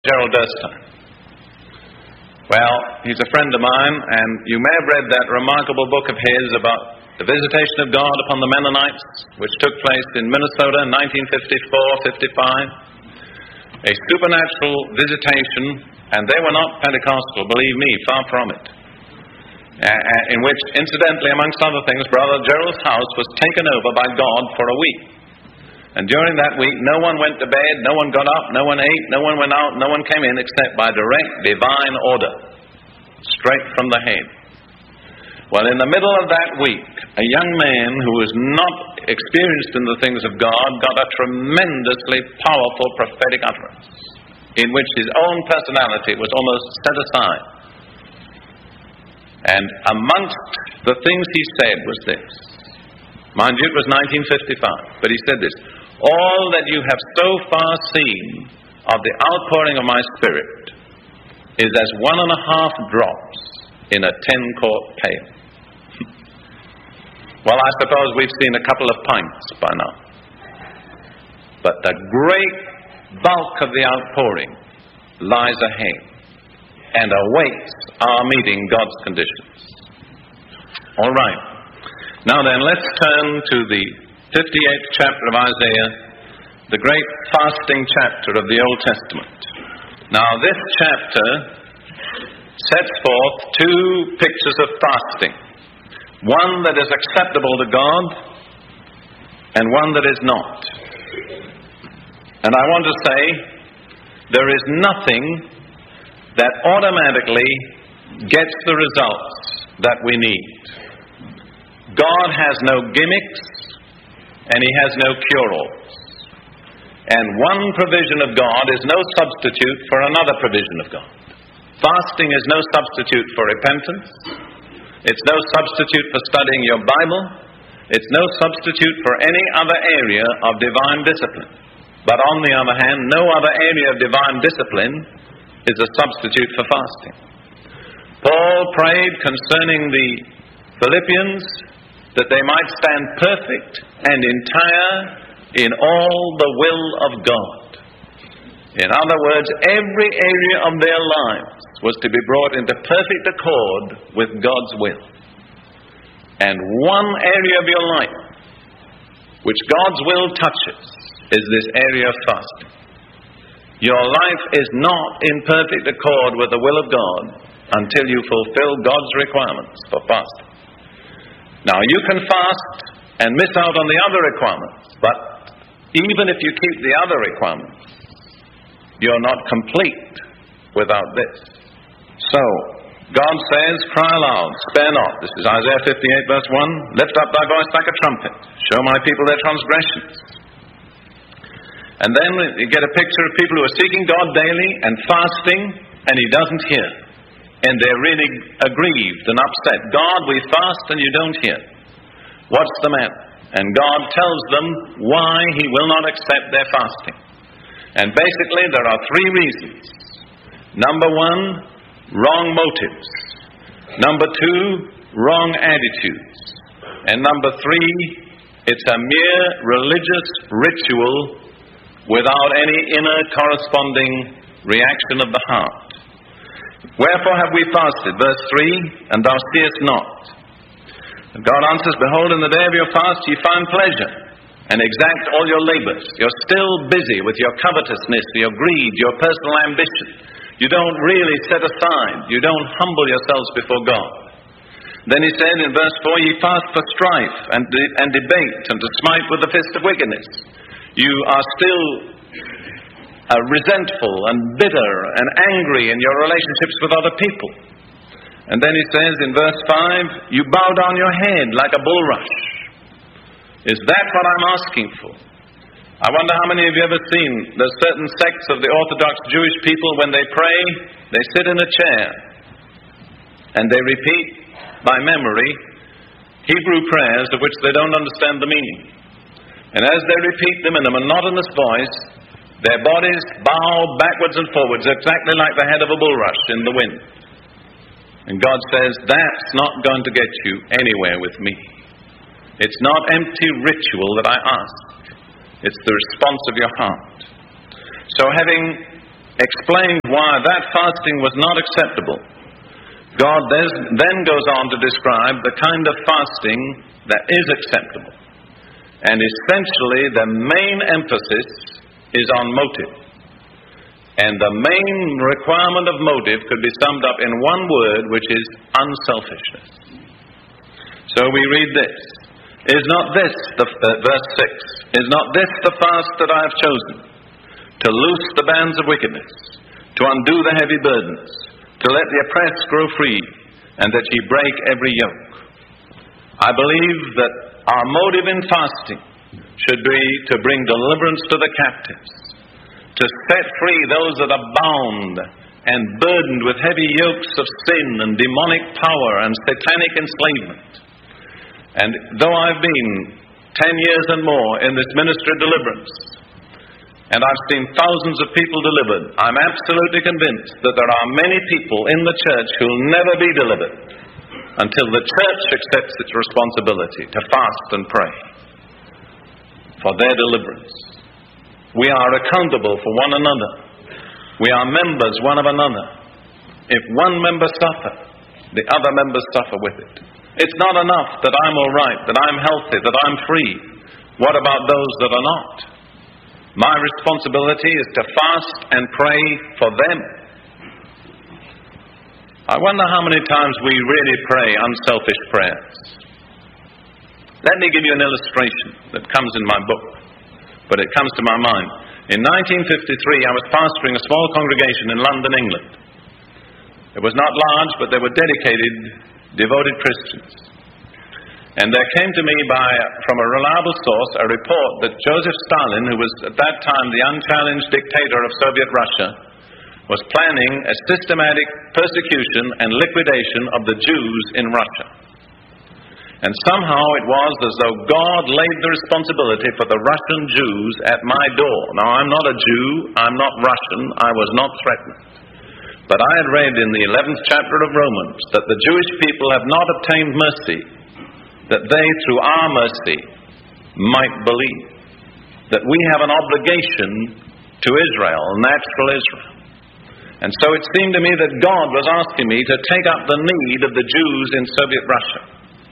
Gerald Durstein. Well, he's a friend of mine, and you may have read that remarkable book of his about the visitation of God upon the Mennonites, which took place in Minnesota in 1954-55. A supernatural visitation, and they were not Pentecostal, believe me, far from it. In which, incidentally, amongst other things, Brother Gerald's house was taken over by God for a week. And during that week, no one went to bed, no one got up, no one ate, no one went out, no one came in except by direct divine order, straight from the head. Well, in the middle of that week, a young man who was not experienced in the things of God got a tremendously powerful prophetic utterance, in which his own personality was almost set aside. And amongst the things he said was this. Mind you, it was 1955, but he said this: all that you have so far seen of the outpouring of my Spirit is as 1.5 drops in a 10-quart pail. Well, I suppose we've seen a couple of pints by now. But the great bulk of the outpouring lies ahead and awaits our meeting God's conditions. All right. Now then, let's turn to the 58th chapter of Isaiah, the great fasting chapter of the Old Testament. Now, this chapter sets forth two pictures of fasting. One that is acceptable to God, and one that is not. And I want to say, there is nothing that automatically gets the results that we need. God has no gimmicks, and He has no cure-alls. And one provision of God is no substitute for another provision of God. Fasting is no substitute for repentance. It's no substitute for studying your Bible. It's no substitute for any other area of divine discipline. But on the other hand, no other area of divine discipline is a substitute for fasting. Paul prayed concerning the Philippians that they might stand perfect and entire in all the will of God. In other words, every area of their lives was to be brought into perfect accord with God's will. And one area of your life which God's will touches is this area of fasting. Your life is not in perfect accord with the will of God until you fulfill God's requirements for fasting. Now, you can fast and miss out on the other requirements, but even if you keep the other requirements, you're not complete without this. So, God says, cry aloud, spare not. This is Isaiah 58 verse 1. Lift up thy voice like a trumpet. Show my people their transgressions. And then you get a picture of people who are seeking God daily and fasting, and He doesn't hear. And they're really aggrieved and upset. God, we fast and you don't hear. What's the matter? And God tells them why He will not accept their fasting. And basically there are 3 reasons. Number 1, wrong motives. Number 2, wrong attitudes. And number 3, it's a mere religious ritual without any inner corresponding reaction of the heart. Wherefore have we fasted? Verse 3, and thou seest not. And God answers, behold, in the day of your fast ye find pleasure, and exact all your labors. You're still busy with your covetousness, your greed, your personal ambition. You don't really set aside. You don't humble yourselves before God. Then He said in verse 4, ye fast for strife and debate, and to smite with the fist of wickedness. You are still resentful and bitter and angry in your relationships with other people. And then He says in verse 5, you bow down your head like a bulrush. Is that what I'm asking for? I wonder how many of you have ever seen there's certain sects of the Orthodox Jewish people, when they pray, they sit in a chair and they repeat by memory Hebrew prayers of which they don't understand the meaning. And as they repeat them in a monotonous voice, their bodies bow backwards and forwards, exactly like the head of a bulrush in the wind. And God says, that's not going to get you anywhere with me. It's not empty ritual that I ask. It's the response of your heart. So having explained why that fasting was not acceptable, God then goes on to describe the kind of fasting that is acceptable. And essentially, the main emphasis is on motive. And the main requirement of motive could be summed up in one word, which is unselfishness. So we read this. Is not this, verse 6, is not this the fast that I have chosen? To loose the bands of wickedness, to undo the heavy burdens, to let the oppressed grow free, and that ye break every yoke. I believe that our motive in fasting should be to bring deliverance to the captives, to set free those that are bound and burdened with heavy yokes of sin and demonic power and satanic enslavement. And though I've been 10 years and more in this ministry of deliverance, and I've seen thousands of people delivered, I'm absolutely convinced that there are many people in the church who'll never be delivered until the church accepts its responsibility to fast and pray for their deliverance. We are accountable for one another. We are members one of another. If one member suffers, the other members suffer with it. It's not enough that I'm all right, that I'm healthy, that I'm free. What about those that are not? My responsibility is to fast and pray for them. I wonder how many times we really pray unselfish prayers. Let me give you an illustration that comes in my book, but it comes to my mind. In 1953, I was pastoring a small congregation in London, England. It was not large, but they were dedicated, devoted Christians. And there came to me from a reliable source a report that Joseph Stalin, who was at that time the unchallenged dictator of Soviet Russia, was planning a systematic persecution and liquidation of the Jews in Russia. And somehow it was as though God laid the responsibility for the Russian Jews at my door. Now, I'm not a Jew, I'm not Russian, I was not threatened. But I had read in the 11th chapter of Romans that the Jewish people have not obtained mercy, that they, through our mercy, might believe. That we have an obligation to Israel, natural Israel. And so it seemed to me that God was asking me to take up the need of the Jews in Soviet Russia.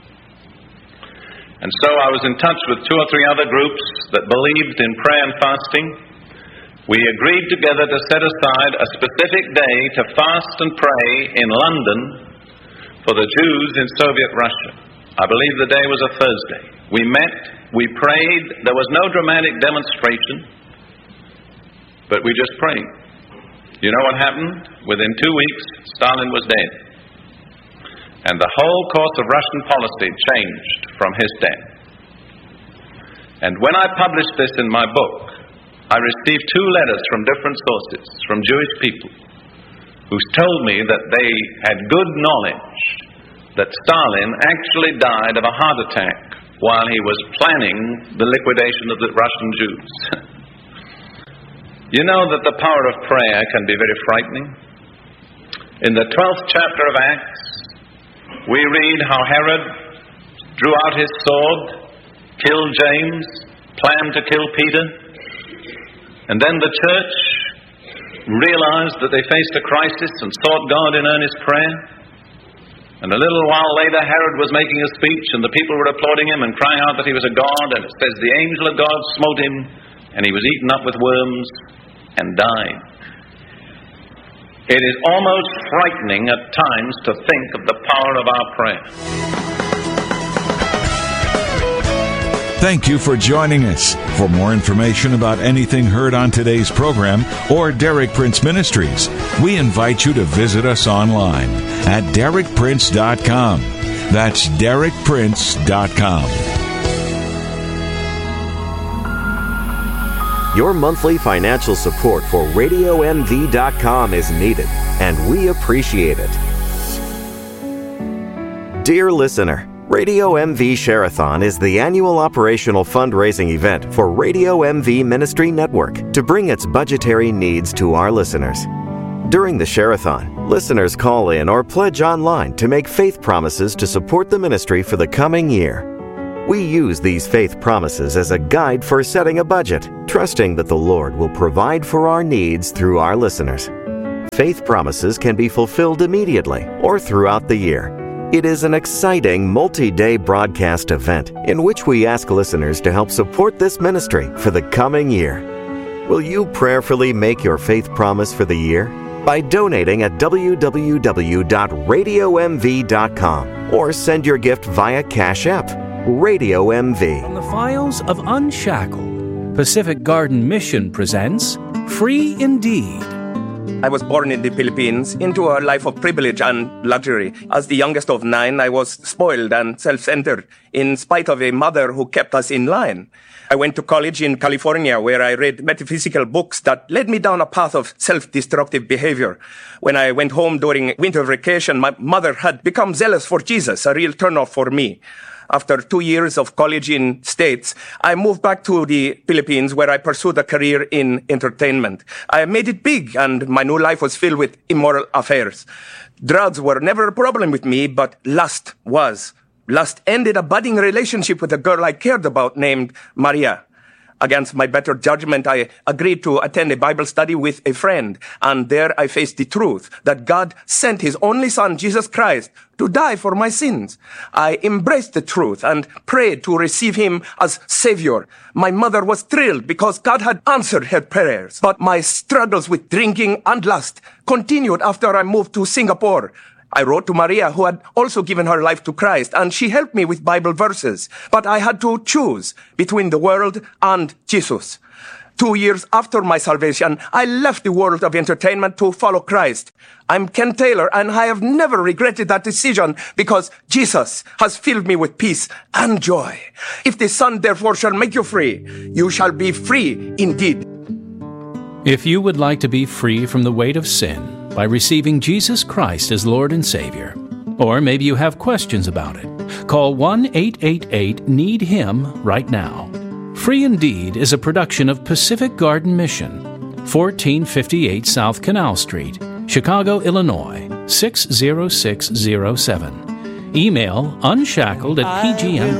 And so I was in touch with 2 or 3 other groups that believed in prayer and fasting. We agreed together to set aside a specific day to fast and pray in London for the Jews in Soviet Russia. I believe the day was a Thursday. We met, we prayed. There was no dramatic demonstration, but we just prayed. You know what happened? Within 2 weeks, Stalin was dead. And the whole course of Russian policy changed from his death. And when I published this in my book, I received 2 letters from different sources, from Jewish people, who told me that they had good knowledge that Stalin actually died of a heart attack while he was planning the liquidation of the Russian Jews. You know that the power of prayer can be very frightening. In the 12th chapter of Acts, we read how Herod drew out his sword, killed James, planned to kill Peter, and then the church realized that they faced a crisis and sought God in earnest prayer. And a little while later, Herod was making a speech, and the people were applauding him and crying out that he was a god, and it says the angel of God smote him, and he was eaten up with worms and died. It is almost frightening at times to think of the power of our prayer. Thank you for joining us. For more information about anything heard on today's program or Derek Prince Ministries, we invite you to visit us online at DerekPrince.com. That's DerekPrince.com. Your monthly financial support for RadioMV.com is needed, and we appreciate it. Dear listener, Radio MV Share-a-thon is the annual operational fundraising event for Radio MV Ministry Network to bring its budgetary needs to our listeners. During the Share-a-thon, listeners call in or pledge online to make faith promises to support the ministry for the coming year. We use these faith promises as a guide for setting a budget, trusting that the Lord will provide for our needs through our listeners. Faith promises can be fulfilled immediately or throughout the year. It is an exciting multi-day broadcast event in which we ask listeners to help support this ministry for the coming year. Will you prayerfully make your faith promise for the year? By donating at www.radiomv.com or send your gift via Cash App. Radio MV. From the files of Unshackled, Pacific Garden Mission presents Free Indeed. I was born in the Philippines into a life of privilege and luxury. As the youngest of 9, I was spoiled and self-centered in spite of a mother who kept us in line. I went to college in California where I read metaphysical books that led me down a path of self-destructive behavior. When I went home during winter vacation, my mother had become zealous for Jesus, a real turnoff for me. After 2 years of college in States, I moved back to the Philippines where I pursued a career in entertainment. I made it big and my new life was filled with immoral affairs. Drugs were never a problem with me, but lust was. Lust ended a budding relationship with a girl I cared about named Maria. Against my better judgment, I agreed to attend a Bible study with a friend, and there I faced the truth that God sent His only Son, Jesus Christ, to die for my sins. I embraced the truth and prayed to receive Him as Savior. My mother was thrilled because God had answered her prayers, but my struggles with drinking and lust continued after I moved to Singapore. I wrote to Maria, who had also given her life to Christ, and she helped me with Bible verses. But I had to choose between the world and Jesus. 2 years after my salvation, I left the world of entertainment to follow Christ. I'm Ken Taylor, and I have never regretted that decision because Jesus has filled me with peace and joy. If the Son therefore shall make you free, you shall be free indeed. If you would like to be free from the weight of sin by receiving Jesus Christ as Lord and Savior, or maybe you have questions about it, call 1-888-NEED-HIM right now. Free Indeed is a production of Pacific Garden Mission, 1458 South Canal Street, Chicago, Illinois, 60607. Email unshackled@pgm.com.